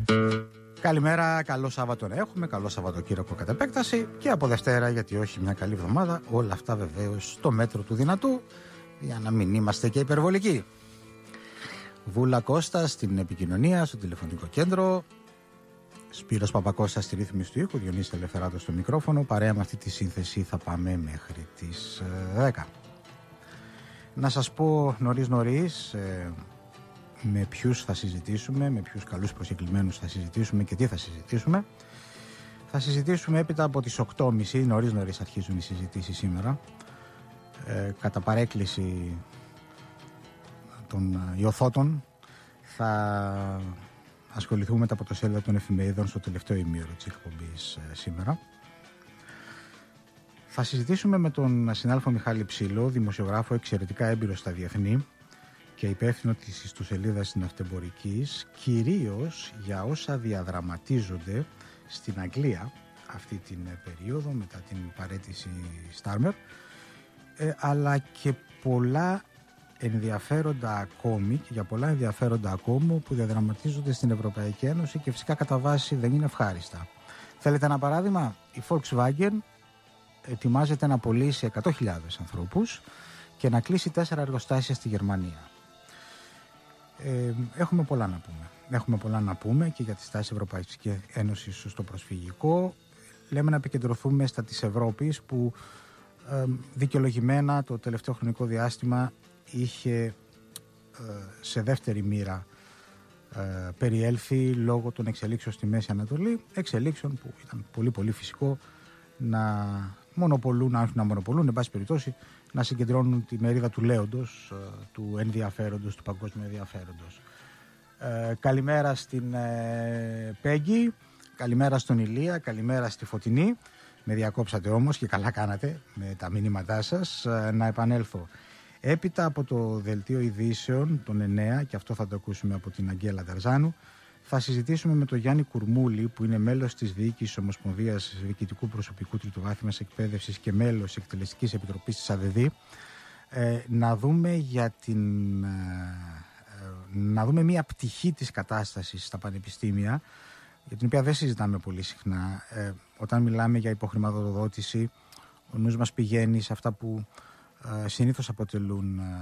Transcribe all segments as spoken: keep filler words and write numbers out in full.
Καλημέρα, καλό Σάββατο να έχουμε, καλό Σαββατοκύριακο κατ' επέκταση και από Δευτέρα, γιατί όχι, μια καλή εβδομάδα. Όλα αυτά βεβαίως στο μέτρο του δυνατού, για να μην είμαστε και υπερβολικοί. Βούλα Κώστα στην επικοινωνία, στο τηλεφωνικό κέντρο. Σπύρος Παπακώστας στη ρύθμιση του ήχου, Διονύσης Ελευθεράτος στο μικρόφωνο. Παρέα με αυτή τη σύνθεση θα πάμε μέχρι τις δέκα. Να σας πω νωρίς νωρίς ε, με ποιους θα συζητήσουμε, με ποιους καλούς προσκεκλημένους θα συζητήσουμε και τι θα συζητήσουμε. Θα συζητήσουμε έπειτα από τις οκτώ και μισή, νωρίς νωρίς αρχίζουν οι συζητήσεις σήμερα, ε, κατά παρέκκληση των ιωθώτων. Θα ασχοληθούμε με τα πρωτοσέλιδα των εφημερίδων στο τελευταίο ημίωρο της εκπομπής ε, σήμερα. Θα συζητήσουμε με τον συνάδελφο Μιχάλη Ψήλο, δημοσιογράφο εξαιρετικά έμπειρο στα διεθνή και υπεύθυνο της ιστοσελίδας της Ναυτεμπορικής, κυρίως για όσα διαδραματίζονται στην Αγγλία αυτή την περίοδο μετά την παραίτηση Στάρμερ, ε, αλλά και πολλά ενδιαφέροντα ακόμη και για πολλά ενδιαφέροντα ακόμη που διαδραματίζονται στην Ευρωπαϊκή Ένωση και φυσικά κατά βάση δεν είναι ευχάριστα. Θέλετε ένα παράδειγμα? Η Volkswagen ετοιμάζεται να πωλήσει εκατό χιλιάδες ανθρώπους και να κλείσει τέσσερα εργοστάσια στη Γερμανία. Ε, έχουμε πολλά να πούμε. Έχουμε πολλά να πούμε και για τη στάση Ευρωπαϊκής Ένωσης στο προσφυγικό. Λέμε να επικεντρωθούμε στα της Ευρώπης που ε, δικαιολογημένα το τελευταίο χρονικό διάστημα είχε ε, σε δεύτερη μοίρα ε, περιέλθει λόγω των εξελίξεων στη Μέση Ανατολή, εξελίξεων που ήταν πολύ πολύ φυσικό να μονοπολούν, αν να μονοπολούν, εν πάση περιπτώσει, να συγκεντρώνουν τη μερίδα του λέοντος, του ενδιαφέροντος, του παγκόσμιου ενδιαφέροντος. Ε, καλημέρα στην ε, Πέγγι, καλημέρα στον Ηλία, καλημέρα στη Φωτεινή. Με διακόψατε όμως και καλά κάνατε με τα μηνύματά σας. Ε, να επανέλθω. Έπειτα από το δελτίο ειδήσεων των εννέα, και αυτό θα το ακούσουμε από την Αγγέλα Δαρζάνου, θα συζητήσουμε με τον Γιάννη Κουρμούλη, που είναι μέλος της Διοίκησης Ομοσπονδίας Διοικητικού Προσωπικού Τριτοβάθμιας Εκπαίδευσης και μέλος της Εκτελεστικής Επιτροπής της ΑΔΔ, ε, να δούμε για την, ε, να δούμε μια πτυχή της κατάστασης στα πανεπιστήμια, για την οποία δεν συζητάμε πολύ συχνά. Ε, όταν μιλάμε για υποχρηματοδότηση, ο νους μας πηγαίνει σε αυτά που ε, συνήθως αποτελούν ε,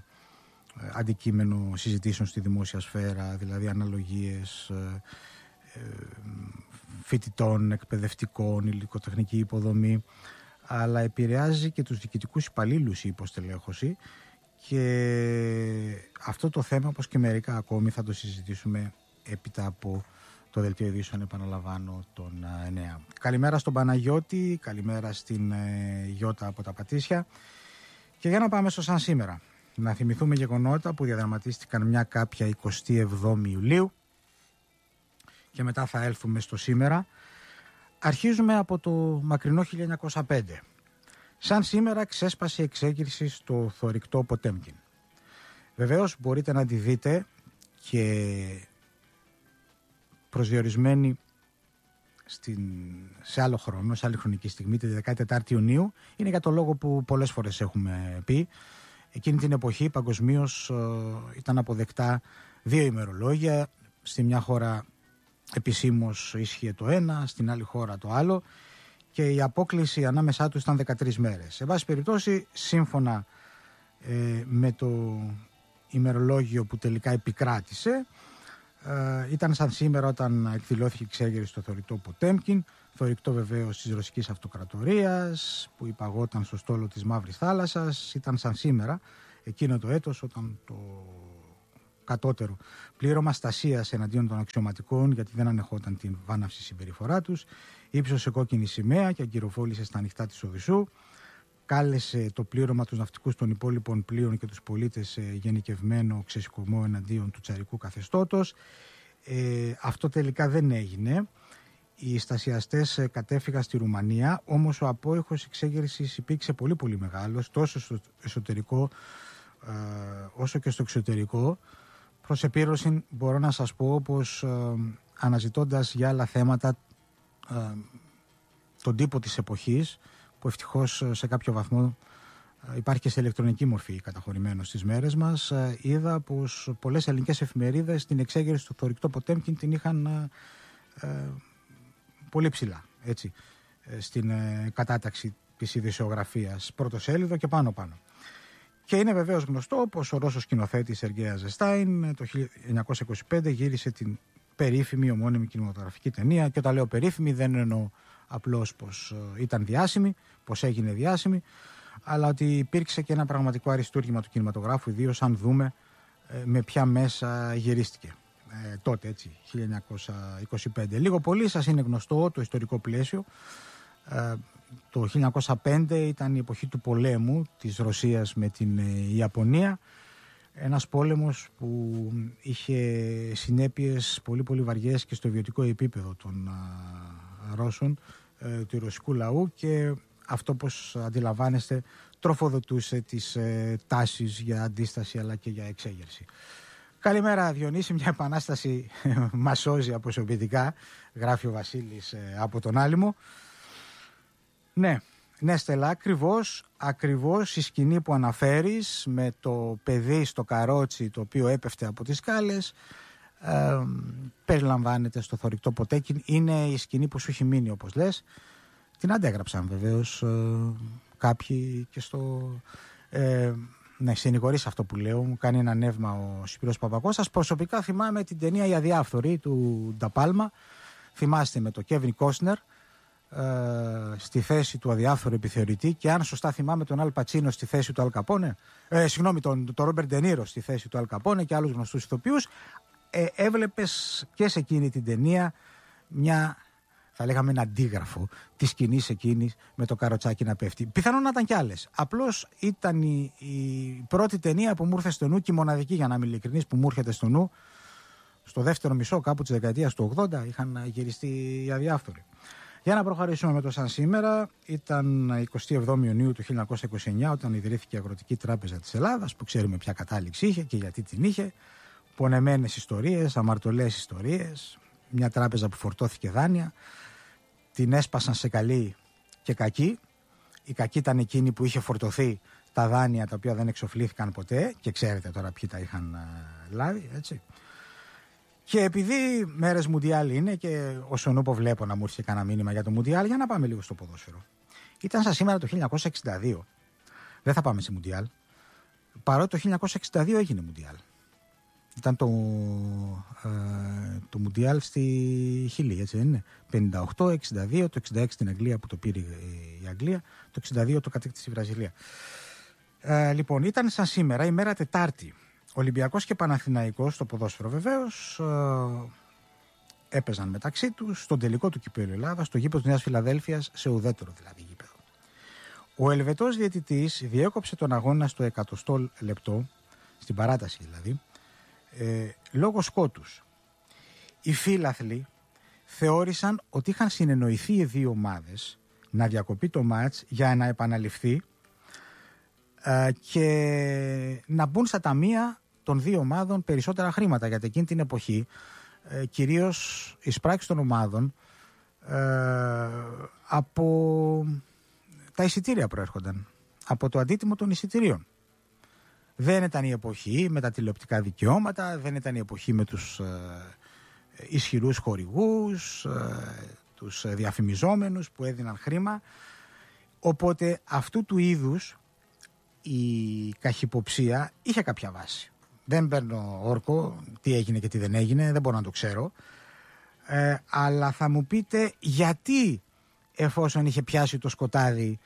αντικείμενο συζητήσεων στη δημόσια σφαίρα, δηλαδή αναλογίες ε, ε, φοιτητών, εκπαιδευτικών, υλικοτεχνική υποδομή, αλλά επηρεάζει και τους διοικητικούς υπαλλήλους η υποστελέχωση, και αυτό το θέμα, όπως και μερικά ακόμη, θα το συζητήσουμε έπειτα από το δελτίο ειδήσεων, επαναλαμβάνω, τον εννέα. Καλημέρα στον Παναγιώτη, καλημέρα στην ε, Γιώτα από τα Πατήσια, και για να πάμε στο σαν σήμερα. Να θυμηθούμε γεγονότα που διαδραματίστηκαν μια κάποια εικοστή εβδόμη Ιουλίου και μετά θα έλθουμε στο σήμερα. Αρχίζουμε από το μακρινό χίλια εννιακόσια πέντε. Σαν σήμερα ξέσπασε η εξέγερση στο θωρηκτό Ποτέμκιν. Βεβαίως μπορείτε να τη δείτε και προσδιορισμένη στην, σε άλλο χρόνο, σε άλλη χρονική στιγμή, τη δεκατετάρτη Ιουνίου. Είναι για το λόγο που πολλές φορές έχουμε πει. Εκείνη την εποχή παγκοσμίως ε, ήταν αποδεκτά δύο ημερολόγια. Στη μια χώρα επισήμως ίσχυε το ένα, στην άλλη χώρα το άλλο, και η απόκλιση ανάμεσά τους ήταν δεκατρείς μέρες. Σε βάση περιπτώσει, σύμφωνα ε, με το ημερολόγιο που τελικά επικράτησε, ε, ήταν σαν σήμερα όταν εκδηλώθηκε η εξέγερση στο θωρηκτό Ποτέμκιν, θωρηκτό βεβαίως της Ρωσικής Αυτοκρατορίας, που υπαγόταν στο στόλο της Μαύρης Θάλασσας. Ήταν σαν σήμερα εκείνο το έτος όταν το κατώτερο πλήρωμα στασίας εναντίον των αξιωματικών, γιατί δεν ανεχόταν την βάναυση συμπεριφορά τους, ύψωσε κόκκινη σημαία και αγκυροβόλησε στα ανοιχτά της Οδυσσού. Κάλεσε το πλήρωμα τους ναυτικούς των υπόλοιπων πλοίων και τους πολίτες σε γενικευμένο ξεσηκωμό εναντίον του τσαρικού καθεστώτος. Ε, αυτό τελικά δεν έγινε. Οι στασιαστές κατέφυγαν στη Ρουμανία, όμως ο απόϊχος εξέγερσης υπήρξε πολύ πολύ μεγάλος, τόσο στο εσωτερικό ε, όσο και στο εξωτερικό. Προς επίρρωση μπορώ να σας πω πως ε, αναζητώντας για άλλα θέματα ε, τον τύπο της εποχής, που ευτυχώς σε κάποιο βαθμό υπάρχει και σε ηλεκτρονική μορφή καταχωρημένο στις μέρες μας, είδα πως πολλές ελληνικές εφημερίδες την εξέγερση του θωρηκτό Ποτέμκιν την είχαν ε, πολύ ψηλά, έτσι, στην ε, κατάταξη της ειδησιογραφίας, πρωτοσέλιδο και πάνω πάνω. Και είναι βεβαίως γνωστό πως ο Ρώσος σκηνοθέτης Σεργέη Αζεστάιν το χίλια εννιακόσια είκοσι πέντε γύρισε την περίφημη ομώνυμη κινηματογραφική ταινία, και όταν λέω περίφημη δεν εννοώ απλώς πως ήταν διάσημη, πως έγινε διάσημη, αλλά ότι υπήρξε και ένα πραγματικό αριστούργημα του κινηματογράφου, ιδίως αν δούμε ε, με ποια μέσα γυρίστηκε ε, τότε, έτσι, χίλια εννιακόσια είκοσι πέντε. Λίγο πολύ σας είναι γνωστό το ιστορικό πλαίσιο. Ε, το χίλια εννιακόσια πέντε ήταν η εποχή του πολέμου της Ρωσίας με την ε, Ιαπωνία. Ένας πόλεμος που είχε συνέπειες πολύ πολύ βαριές και στο βιωτικό επίπεδο των α, Ρώσων, ε, του ρωσικού λαού, και αυτό, πως αντιλαμβάνεστε, τροφοδοτούσε τις ε, τάσεις για αντίσταση αλλά και για εξέγερση. Καλημέρα Διονύση, μια επανάσταση μας σώζει αποσιοποιητικά, γράφει ο Βασίλης ε, από τον Άλυμο. Ναι, ναι Στέλλα, ακριβώς, ακριβώς η σκηνή που αναφέρεις με το παιδί στο καρότσι το οποίο έπεφτε από τις σκάλες ε, περιλαμβάνεται στο θωρηκτό Ποτέμκιν. Είναι η σκηνή που σου έχει μείνει, όπως λες. Την αντέγραψαν βεβαίως ε, κάποιοι και στο... Ε, ναι, συνηγορείς αυτό που λέω, μου κάνει ένα νεύμα ο Σπύρος Παπακώστας. Προσωπικά θυμάμαι την ταινία «Η Αδιάφθορη» του Νταπάλμα. Θυμάστε, με το Κέβιν Κόστνερ ε, στη θέση του αδιάφθορου επιθεωρητή, και αν σωστά θυμάμαι τον Αλ Πατσίνο στη θέση του Αλ Καπόνε, ε, συγγνώμη, τον, τον Ρόμπερτ Ντε Νίρο στη θέση του Αλ Καπόνε και άλλους γνωστούς ηθοποιούς. Ε, έβλεπες και σε εκείνη την ταινία μια, θα λέγαμε, ένα αντίγραφο της σκηνής εκείνης με το καροτσάκι να πέφτει. Πιθανόν να ήταν κι άλλες. Απλώς ήταν η, η πρώτη ταινία που μου ήρθε στο νου, και η μοναδική, για να είμαι ειλικρινής, που μου έρχεται στο νου. Στο δεύτερο μισό κάπου της δεκαετίας του ογδόντα είχαν γυριστεί οι Αδιάφθοροι. Για να προχωρήσουμε με το σαν σήμερα, ήταν εικοστή εβδόμη Ιουνίου του χίλια εννιακόσια είκοσι εννιά όταν ιδρύθηκε η Αγροτική Τράπεζα της Ελλάδας, που ξέρουμε ποια κατάληξη είχε και γιατί την είχε. Πονεμένες ιστορίες, αμαρτωλές ιστορίες, μια τράπεζα που φορτώθηκε δάνεια, την έσπασαν σε καλή και κακή. Η κακή ήταν εκείνη που είχε φορτωθεί τα δάνεια τα οποία δεν εξοφλήθηκαν ποτέ, και ξέρετε τώρα ποιοι τα είχαν λάβει, έτσι. Και επειδή μέρες Μουντιάλ είναι και όσον ούπο βλέπω να μου έρθει κανένα μήνυμα για το Μουντιάλ, για να πάμε λίγο στο ποδόσφαιρο. Ήταν σαν σήμερα το χίλια εννιακόσια εξήντα δύο. Δεν θα πάμε σε Μουντιάλ, παρότι το χίλια εννιακόσια εξήντα δύο έγινε Μουντιάλ. Ήταν το, ε, το Μουντιάλ στη Χιλή, έτσι δεν είναι? πενήντα οκτώ εξήντα δύο, το εξήντα έξι στην Αγγλία που το πήρε η Αγγλία, το εξήντα δύο το κατέκτησε η Βραζιλία. Ε, λοιπόν, ήταν σαν σήμερα, ημέρα Τετάρτη. Ολυμπιακός και Παναθηναϊκός στο ποδόσφαιρο βεβαίως ε, έπαιζαν μεταξύ τους στον τελικό του Κυπέλλου Ελλάδας, στο γήπεδο της Νέας Φιλαδέλφειας, σε ουδέτερο δηλαδή γήπεδο. Ο Ελβετός διαιτητής διέκοψε τον αγώνα στο εκατοστό λεπτό, στην παράταση δηλαδή, ε, λόγω σκότους. Οι φίλαθλοι θεώρησαν ότι είχαν συνεννοηθεί οι δύο ομάδες να διακοπεί το μάτς για να επαναληφθεί ε, και να μπουν στα ταμεία των δύο ομάδων περισσότερα χρήματα, γιατί εκείνη την εποχή ε, κυρίως οι εισπράξεις των ομάδων ε, από τα εισιτήρια προέρχονταν, από το αντίτιμο των εισιτηρίων. Δεν ήταν η εποχή με τα τηλεοπτικά δικαιώματα, δεν ήταν η εποχή με τους ε, ισχυρούς χορηγούς, ε, τους διαφημιζόμενους που έδιναν χρήμα. Οπότε αυτού του είδους η καχυποψία είχε κάποια βάση. Δεν παίρνω όρκο τι έγινε και τι δεν έγινε, δεν μπορώ να το ξέρω. Ε, αλλά θα μου πείτε γιατί, εφόσον είχε πιάσει το σκοτάδι,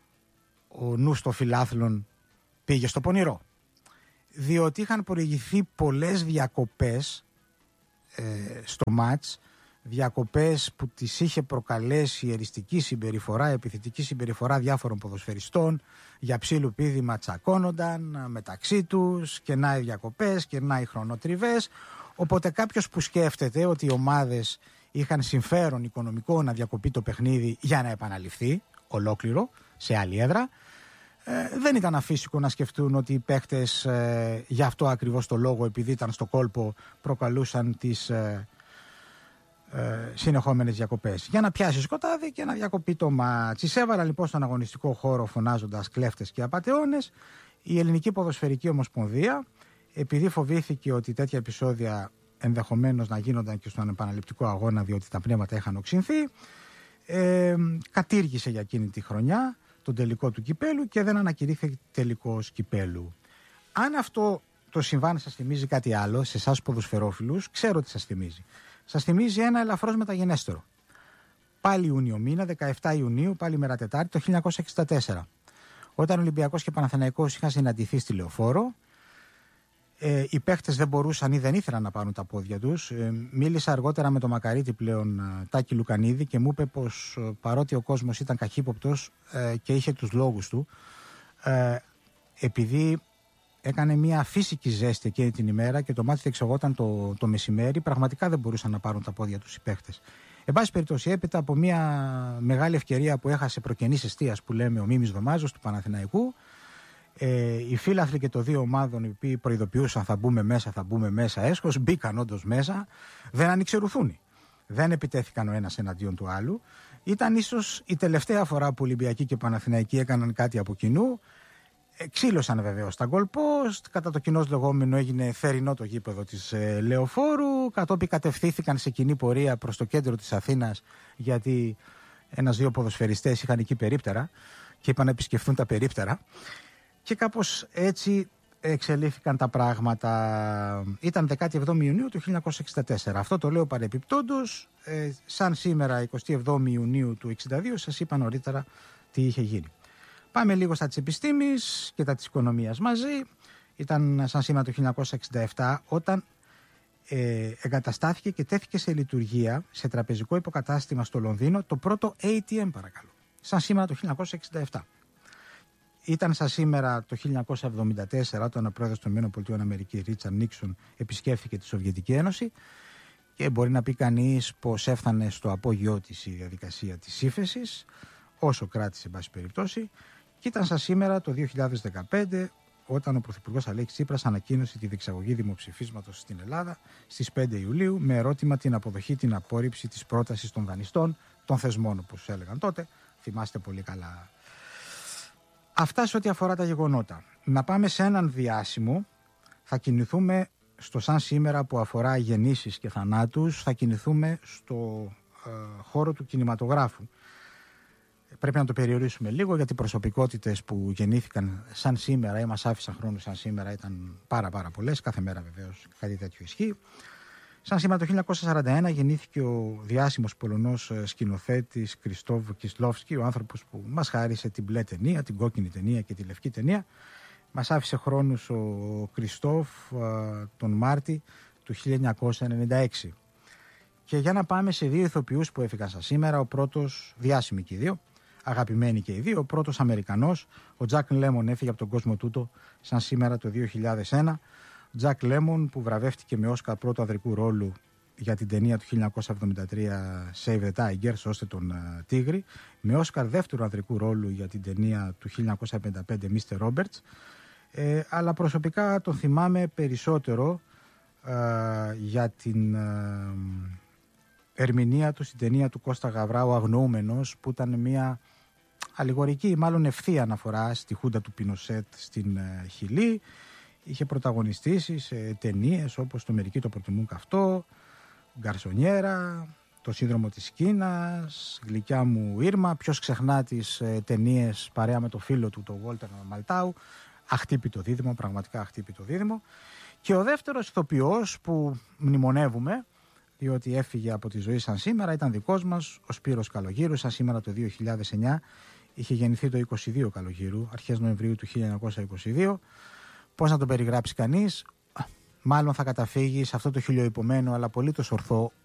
ο νους των φιλάθλων πήγε στο πονηρό. Διότι είχαν προηγηθεί πολλές διακοπές ε, στο μάτς, διακοπές που τις είχε προκαλέσει η εριστική συμπεριφορά, επιθετική συμπεριφορά διάφορων ποδοσφαιριστών, για ψήλου πήδημα τσακώνονταν μεταξύ τους, και να οι διακοπές και να οι χρονοτριβές. Οπότε κάποιος που σκέφτεται ότι οι ομάδες είχαν συμφέρον οικονομικό να διακοπεί το παιχνίδι για να επαναληφθεί ολόκληρο σε άλλη έδρα, Ε, δεν ήταν αφύσικο να σκεφτούν ότι οι παίκτες ε, γι' αυτό ακριβώς το λόγο, επειδή ήταν στο κόλπο, προκαλούσαν τις ε, ε, συνεχόμενες διακοπές. Για να πιάσει σκοτάδι και να διακοπεί το μάτς. Εισέβαλαν λοιπόν στον αγωνιστικό χώρο φωνάζοντας κλέφτες και απατεώνες. Η Ελληνική Ποδοσφαιρική Ομοσπονδία, επειδή φοβήθηκε ότι τέτοια επεισόδια ενδεχομένως να γίνονταν και στον επαναληπτικό αγώνα, διότι τα πνεύματα είχαν οξυνθεί, ε, κατήργησε για εκείνη τη χρονιά τον τελικό του κυπέλου και δεν ανακηρύχθηκε τελικός κυπέλου. Αν αυτό το συμβάν σας θυμίζει κάτι άλλο, σε εσάς ποδοσφαιρόφιλους, ξέρω τι σας θυμίζει. Σας θυμίζει ένα ελαφρώς μεταγενέστερο. Πάλι Ιούνιο μήνα, δεκαεφτά Ιουνίου, πάλι μέρα Τετάρτη, το χίλια εννιακόσια εξήντα τέσσερα. Όταν Ολυμπιακός και Παναθηναϊκός είχαν συναντηθεί στη Λεωφόρο, ε, οι παίχτες δεν μπορούσαν ή δεν ήθελαν να πάρουν τα πόδια τους. Ε, μίλησα αργότερα με τον Μακαρίτη πλέον, Τάκη Λουκανίδη, και μου είπε πως ε, παρότι ο κόσμος ήταν καχύποπτος ε, και είχε τους λόγους του, ε, επειδή έκανε μια φύσικη ζέστη εκείνη την ημέρα και το μάτι διεξαγόταν το, το μεσημέρι, πραγματικά δεν μπορούσαν να πάρουν τα πόδια τους οι παίχτες. Εν πάση περιπτώσει, έπειτα από μια μεγάλη ευκαιρία που έχασε προκενής εστίας, που λέμε, ο Μίμης Δωμάζος του Παναθηναϊκού, ε, οι φίλαθλοι και των δύο ομάδων, οι οποίοι προειδοποιούσαν θα μπούμε μέσα, θα μπούμε μέσα, έσχος, μπήκαν όντως μέσα, δεν ανοιξερουθούν. Δεν επιτέθηκαν ο ένας εναντίον του άλλου. Ήταν ίσως η τελευταία φορά που Ολυμπιακοί και Παναθηναϊκοί έκαναν κάτι από κοινού. Ξύλωσαν βεβαίως τα goal post, κατά το κοινώς λεγόμενο έγινε θερινό το γήπεδο της ε, Λεωφόρου, κατόπιν κατευθύνθηκαν σε κοινή πορεία προς το κέντρο της Αθήνας, γιατί ένας-δύο ποδοσφαιριστές είχαν εκεί περίπτερα και είπαν να επισκεφθούν τα περίπτερα, και κάπως έτσι εξελίχθηκαν τα πράγματα. Ήταν δεκαεπτά Ιουνίου του χίλια εννιακόσια εξήντα τέσσερα. Αυτό το λέω παρεπιπτόντως, ε, σαν σήμερα εικοστή εβδόμη Ιουνίου του εξήντα δύο σας είπα νωρίτερα τι είχε γίνει. Πάμε λίγο στα της επιστήμης και τα της οικονομίας μαζί. Ήταν σαν σήμερα το χίλια εννιακόσια εξήντα επτά όταν ε, εγκαταστάθηκε και τέθηκε σε λειτουργία σε τραπεζικό υποκατάστημα στο Λονδίνο το πρώτο έι τι εμ, παρακαλώ. Σαν σήμερα το χίλια εννιακόσια εξήντα επτά. Ήταν σαν σήμερα το χίλια εννιακόσια εβδομήντα τέσσερα όταν ο πρόεδρος των ΗΠΑ, Ρίτσαρντ Νίξον, επισκέφθηκε τη Σοβιετική Ένωση, και μπορεί να πει κανείς πως έφτανε στο απόγειό της η διαδικασία της ύφεσης, όσο κράτησε εν πάση περιπτώσει. Και ήταν σαν σήμερα το δύο χιλιάδες δεκαπέντε όταν ο Πρωθυπουργός Αλέξης Τσίπρας ανακοίνωσε τη διεξαγωγή δημοψηφίσματος στην Ελλάδα στις πέντε Ιουλίου με ερώτημα την αποδοχή, την απόρριψη της πρότασης των δανειστών, των θεσμών όπως έλεγαν τότε. Θυμάστε πολύ καλά. Αυτά σε ό,τι αφορά τα γεγονότα. Να πάμε σε έναν διάσημο. Θα κινηθούμε στο σαν σήμερα που αφορά γεννήσεις και θανάτους. Θα κινηθούμε στο ε, χώρο του κινηματογράφου. Πρέπει να το περιορίσουμε λίγο, γιατί οι προσωπικότητες που γεννήθηκαν σαν σήμερα ή μας άφησαν χρόνο σαν σήμερα ήταν πάρα πάρα πολλές. Κάθε μέρα βεβαίως κάτι τέτοιο ισχύει. Σαν σήμερα το χίλια εννιακόσια σαράντα ένα γεννήθηκε ο διάσημος Πολωνός σκηνοθέτης Κριστόφ Κισλόφσκι, ο άνθρωπος που μας χάρισε την μπλε ταινία, την κόκκινη ταινία και τη λευκή ταινία. Μας άφησε χρόνους ο Κριστόφ τον Μάρτη του χίλια εννιακόσια ενενήντα έξι. Και για να πάμε σε δύο ηθοποιούς που έφυγαν σαν σήμερα. Ο πρώτος, διάσημοι και οι δύο, αγαπημένοι και οι δύο. Ο πρώτος Αμερικανός, ο Τζακ Λέμον, έφυγε από τον κόσμο τούτο σαν σήμερα το δύο χιλιάδες ένα. Ο Τζακ Λέμον, που βραβεύτηκε με Όσκαρ πρώτου ανδρικού ρόλου για την ταινία του χίλια εννιακόσια εβδομήντα τρία Save the Tiger, σώστε τον uh, Τίγρη, με Όσκαρ δεύτερου ανδρικού ρόλου για την ταινία του χίλια εννιακόσια πενήντα πέντε μίστερ Roberts. Ε, αλλά προσωπικά τον θυμάμαι περισσότερο uh, για την uh, ερμηνεία του στην ταινία του Κώστα Γαβράου, Αγνοούμενος, που ήταν μια αλληγορική, μάλλον ευθεία αναφορά στη χούντα του Πινοσέτ στην uh, Χιλή. Είχε πρωταγωνιστήσει σε ταινίες όπως «Το μερικοί το προτιμούν καυτό», «Γκαρσονιέρα», «Το σύνδρομο της Κίνας», «Γλυκιά μου Ήρμα», ποιος ξεχνά τις ε, ταινίες παρέα με το φίλο του, τον Βόλτερ Μαλτάου. Αχτύπητο δίδυμο, πραγματικά αχτύπητο δίδυμο. Και ο δεύτερος ηθοποιός που μνημονεύουμε, διότι έφυγε από τη ζωή σαν σήμερα, ήταν δικός μας, ο Σπύρος Καλογύρου, σαν σήμερα το δύο χιλιάδες εννιά. Είχε γεννηθεί το είκοσι δύο Καλογύρου, αρχές Νοεμβρίου του χίλια εννιακόσια είκοσι δύο. Πώς να τον περιγράψει κανείς? Μάλλον θα καταφύγει σε αυτό το χιλιοϊπωμένο αλλά πολύ το ορθό